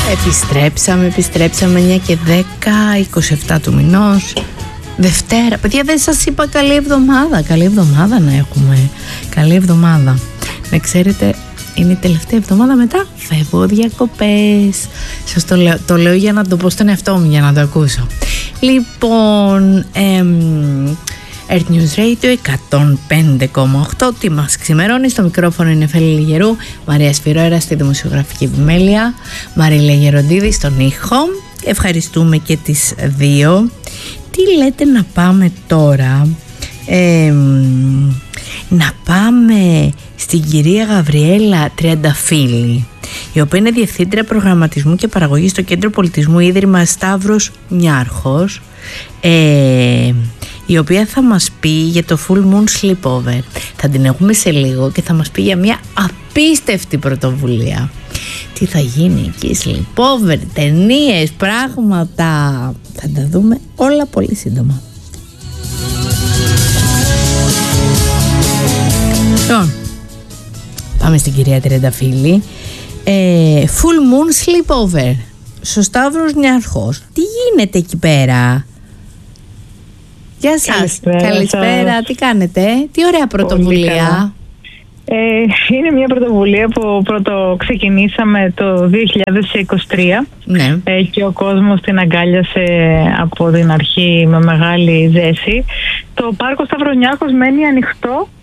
Επιστρέψαμε 9 και 10, 27 του μηνός, Δευτέρα. Παιδιά, δεν σας είπα καλή εβδομάδα. Καλή εβδομάδα να έχουμε. Καλή εβδομάδα. Να ξέρετε, είναι η τελευταία εβδομάδα, μετά φεύγω διακοπές. Σας το λέω για να το πω στον εαυτό μου, για να το ακούσω. Λοιπόν, Earth News Radio 105,8. Τι μας ξημερώνει? Στο μικρόφωνο είναι Φέλη Λιγερού, Μαρία Σπυρόερα στη δημοσιογραφική επιμέλεια, Μαρίλα Γεροντίδη στον ήχο. Ευχαριστούμε και τις δύο. Τι λέτε να πάμε τώρα? Να πάμε στην κυρία Γαβριέλα Τριανταφύλλη, η οποία είναι Διευθύντρια Προγραμματισμού και Παραγωγής στο Κέντρο Πολιτισμού Ίδρυμα Σταύρος Νιάρχος, η οποία θα μας πει για το Full Moon Sleepover. Θα την έχουμε σε λίγο και θα μας πει για μια απίστευτη πρωτοβουλία. Τι θα γίνει εκεί, sleepover, ταινίες, πράγματα. Θα τα δούμε όλα πολύ σύντομα. Λοιπόν, πάμε στην κυρία Τριανταφύλλη. Full Moon Sleepover στο Σταύρος Νιάρχος. Τι γίνεται εκεί πέρα? Γεια σας. Καλησπέρα. Τι κάνετε? Τι ωραία πρωτοβουλία. Είναι μια πρωτοβουλία που πρώτο ξεκινήσαμε το 2023, ναι. Και ο κόσμος την αγκάλιασε από την αρχή με μεγάλη ζέση. Το πάρκο Σταύρος Νιάρχος μένει ανοιχτό